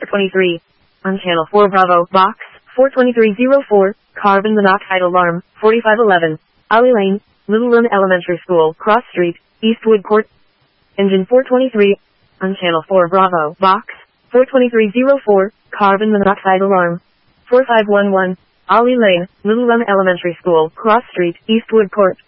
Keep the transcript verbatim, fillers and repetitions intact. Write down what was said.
twenty-three. On Channel four Bravo, Box four twenty-three oh four, Carbon Monoxide Alarm, forty-five eleven. Ollie Lane, Little Run Elementary School, Cross Street, Eastwood Court. Engine four twenty-three. On Channel four Bravo, Box four twenty-three oh four, Carbon Monoxide Alarm, forty-five eleven. Ollie Lane, Little Run Elementary School, Cross Street, Eastwood Court.